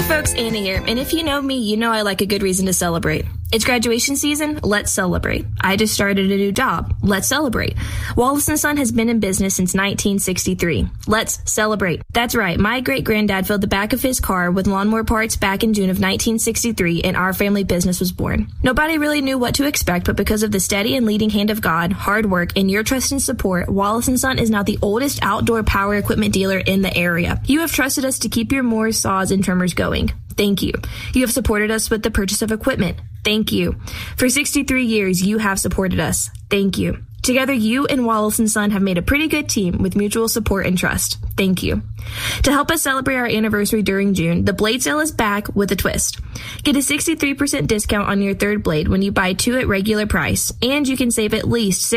folks, Anna here, and if you know me, you know I like a good reason to celebrate. It's graduation season, let's celebrate. I just started a new job, let's celebrate. Wallace & Son has been in business since 1963. Let's celebrate. That's right, my great-granddad filled the back of his car with lawnmower parts back in June of 1963, and our family business was born. Nobody really knew what to expect, but because of the steady and leading hand of God, hard work, and your trust and support, Wallace & Son is now the oldest outdoor power equipment dealer in the area. You have trusted us to keep your mowers, saws, and trimmers going. Thank you. You have supported us with the purchase of equipment. Thank you. For 63 years, you have supported us. Thank you. Together, you and Wallace & Son have made a pretty good team with mutual support and trust. Thank you. To help us celebrate our anniversary during June, the blade sale is back with a twist. Get a 63% discount on your third blade when you buy 2 at regular price, and you can save at least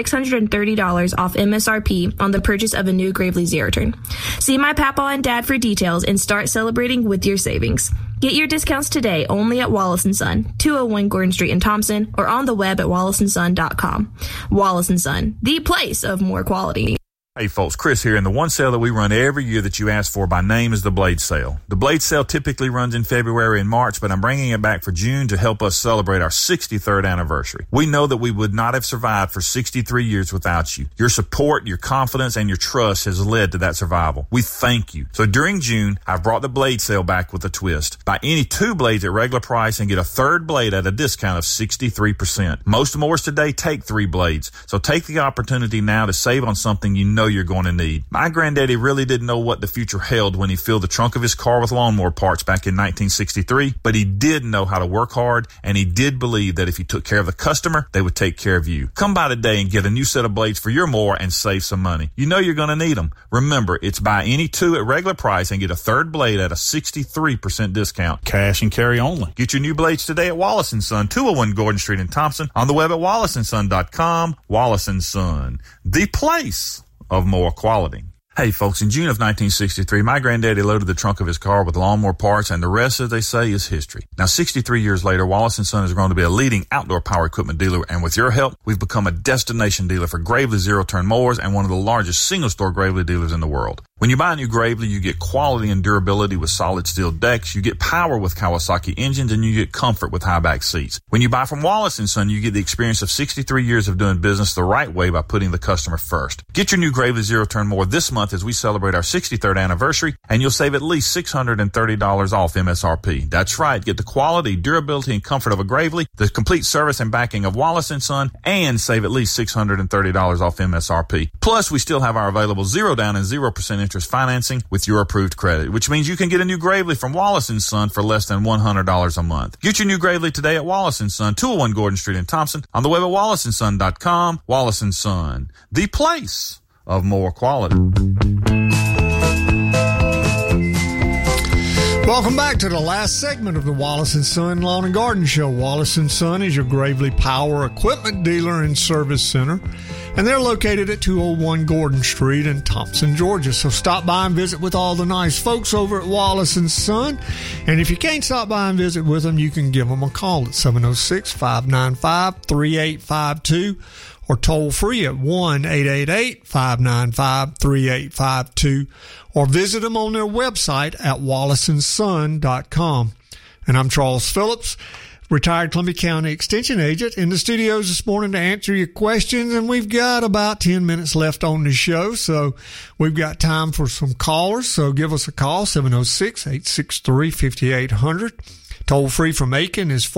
$630 off MSRP on the purchase of a new Gravely Zero Turn. See my papa and dad for details and start celebrating with your savings. Get your discounts today only at Wallace & Son, 201 Gordon Street in Thompson, or on the web at wallaceandson.com. Wallace & Son, the place of more quality. Hey folks, Chris here, and the one sale that we run every year that you ask for by name is the Blade Sale. The Blade Sale typically runs in February and March, but I'm bringing it back for June to help us celebrate our 63rd anniversary. We know that we would not have survived for 63 years without you. Your support, your confidence, and your trust has led to that survival. We thank you. So during June, I've brought the Blade Sale back with a twist. Buy any 2 blades at regular price and get a third blade at a discount of 63%. Most mowers today take 3 blades, so take the opportunity now to save on something you know you're going to need. My granddaddy really didn't know what the future held when he filled the trunk of his car with lawnmower parts back in 1963, but he did know how to work hard, and he did believe that if you took care of the customer, they would take care of you. Come by today and get a new set of blades for your mower and save some money. You know you're going to need them. Remember, it's buy any 2 at regular price and get a third blade at a 63% discount. Cash and carry only. Get your new blades today at Wallace & Son, 201 Gordon Street in Thompson, on the web at wallaceandson.com. Wallace & Son, the place of more quality. Hey folks, in June of 1963, my granddaddy loaded the trunk of his car with lawnmower parts, and the rest, as they say, is history. Now, 63 years later, Wallace & Son has grown to be a leading outdoor power equipment dealer, and with your help, we've become a destination dealer for Gravely zero-turn mowers and one of the largest single-store Gravely dealers in the world. When you buy a new Gravely, you get quality and durability with solid steel decks, you get power with Kawasaki engines, and you get comfort with high-back seats. When you buy from Wallace & Son, you get the experience of 63 years of doing business the right way by putting the customer first. Get your new Gravely zero-turn mower this month as we celebrate our 63rd anniversary, and you'll save at least $630 off MSRP. That's right, get the quality, durability, and comfort of a Gravely, the complete service and backing of Wallace & Son, and save at least $630 off MSRP. Plus, we still have our available 0 down and 0% interest financing with your approved credit, which means you can get a new Gravely from Wallace & Son for less than $100 a month. Get your new Gravely today at Wallace & Son, 201 Gordon Street in Thompson, on the web at wallaceandson.com. Wallace & Son, the place of more quality. Welcome back to the last segment of the Wallace & Son Lawn and Garden Show. Wallace & Son is your Gravely Power Equipment dealer and service center, and they're located at 201 Gordon Street in Thompson, Georgia. So stop by and visit with all the nice folks over at Wallace & Son. And if you can't stop by and visit with them, you can give them a call at 706-595-3852 or toll free at 1-888-595-3852, or visit them on their website at wallaceandson.com. And I'm Charles Phillips, retired Columbia County Extension Agent, in the studios this morning to answer your questions. And we've got about 10 minutes left on the show, so we've got time for some callers. So give us a call, 706-863-5800. Toll free from Aiken is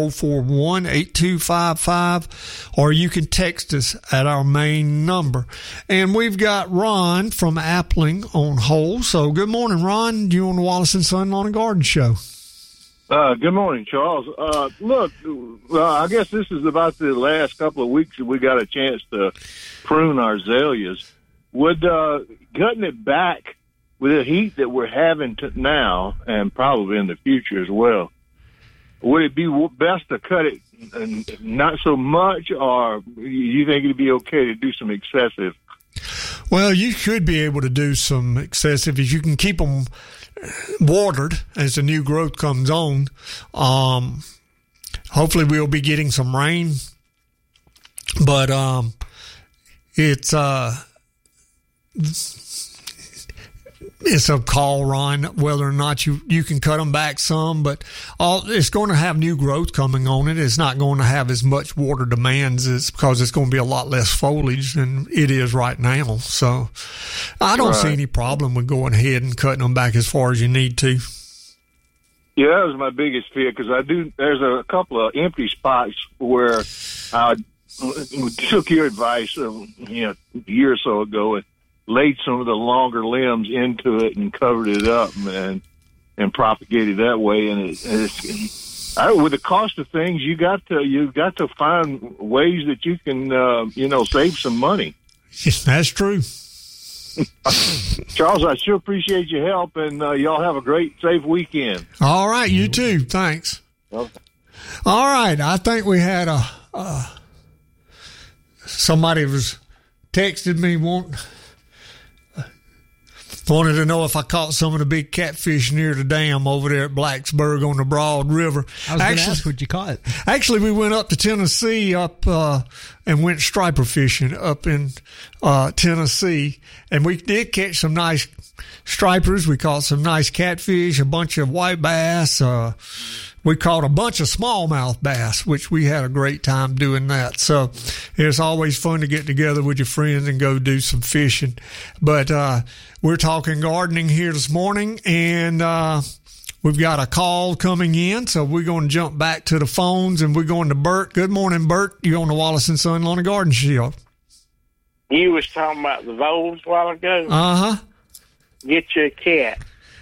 441-8255, or you can text us at our main number. And we've got Ron from Appling on hold. So good morning, Ron. You on the Wallace & Son Lawn and Garden Show? Good morning, Charles. Look, I guess this is about the last couple of weeks that we got a chance to prune our azaleas. Would cutting it back with the heat that we're having now, and probably in the future as well, would it be best to cut it not so much, or you think it'd be okay to do some excessive? Well, you could be able to do some excessive if you can keep them watered as the new growth comes on. Hopefully we'll be getting some rain, but it's a call, Ron, whether or not you can cut them back some, but it's going to have new growth coming on it. It's not going to have as much water demands because it's going to be a lot less foliage than it is right now. So I don't see any problem with going ahead and cutting them back as far as you need to. Yeah, that was my biggest fear because there's a couple of empty spots where I took your advice a year or so ago and laid some of the longer limbs into it and covered it up and propagated that way. And it's with the cost of things, you got to find ways that you can save some money. That's true. Charles, I sure appreciate your help, and y'all have a great, safe weekend. All right, you too. Thanks. Okay. All right, I think we had somebody was texted me wanted to know if I caught some of the big catfish near the dam over there at Blacksburg on the Broad River. I was going to ask, where'd you caught? Actually, we went up to Tennessee and went striper fishing up in Tennessee, and we did catch some nice stripers. We caught some nice catfish, a bunch of white bass. We caught a bunch of smallmouth bass, which we had a great time doing that. So it's always fun to get together with your friends and go do some fishing. But we're talking gardening here this morning, and we've got a call coming in, so we're going to jump back to the phones, and we're going to Bert. Good morning, Bert. You're on the Wallace & Son Lawn and Garden Show. You was talking about the voles a while ago. Uh-huh. Get you a cat.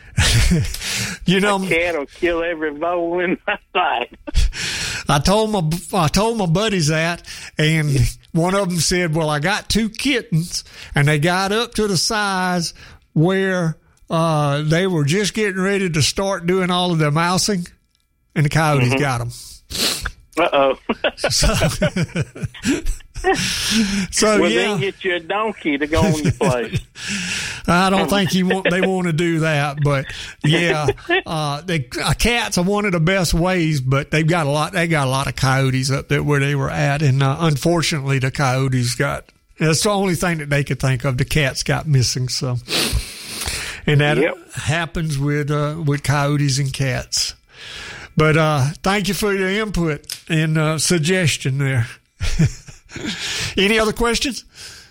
A cat will kill every vole in my sight. I told my buddies that, and one of them said, well, I got 2 kittens, and they got up to the size where they were just getting ready to start doing all of their mousing, and the coyotes got them. Uh-oh. So then get you a donkey to go on your place. I don't think they want to do that, but cats are one of the best ways, but they got a lot of coyotes up there where they were at, and unfortunately the coyotes that's the only thing that they could think of. The cats got missing, so, and that happens with coyotes and cats. But thank you for your input and suggestion there. Any other questions?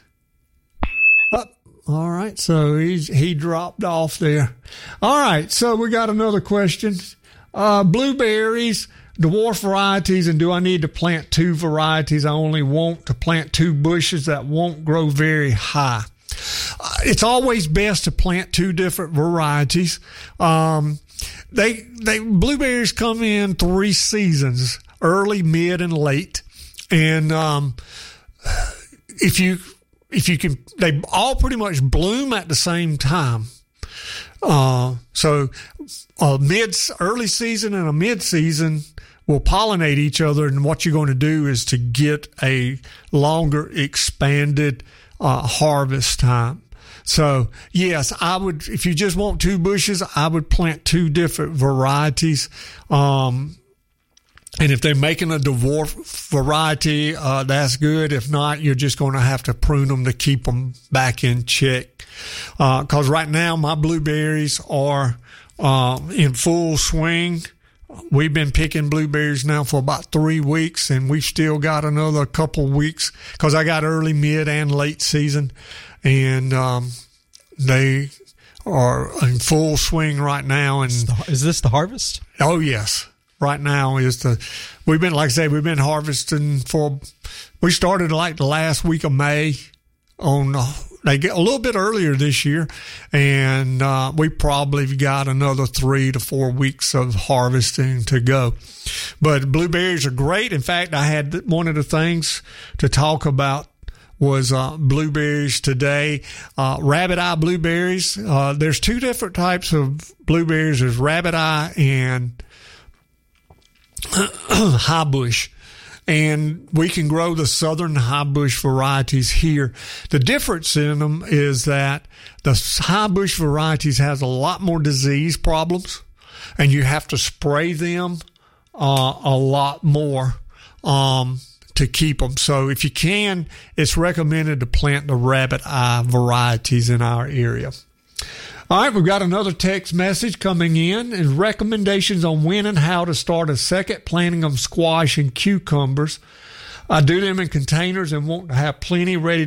All right, so he dropped off there. All right, so we got another question. Blueberries, dwarf varieties, and do I need to plant 2 varieties? I only want to plant 2 bushes that won't grow very high. It's always best to plant 2 different varieties. Blueberries come in 3 seasons: early, mid, and late. And if you can, they all pretty much bloom at the same time. So early season and a mid season will pollinate each other, and what you're going to do is to get a longer expanded harvest time. So yes, I would, if you just want 2 bushes, I would plant 2 different varieties. And if they're making a dwarf variety, that's good. If not, you're just going to have to prune them to keep them back in check. Cause right now my blueberries are, in full swing. We've been picking blueberries now for about 3 weeks, and we've still got another couple weeks cause I got early, mid, and late season, and, they are in full swing right now. And is this the harvest? Oh, yes. Right now we've been harvesting we started like the last week of May they get a little bit earlier this year, and we probably got another 3 to 4 weeks of harvesting to go. But blueberries are great. In fact, I had one of the things to talk about was blueberries today. Rabbit eye blueberries. There's 2 different types of blueberries. There's rabbit eye and high bush, and we can grow the southern high bush varieties here. The difference in them is that the high bush varieties has a lot more disease problems, and you have to spray them a lot more to keep them. So if you can, it's recommended to plant the rabbit eye varieties in our area. All right, we've got another text message coming in and recommendations on when and how to start a second planting of squash and cucumbers. I do them in containers and want to have plenty ready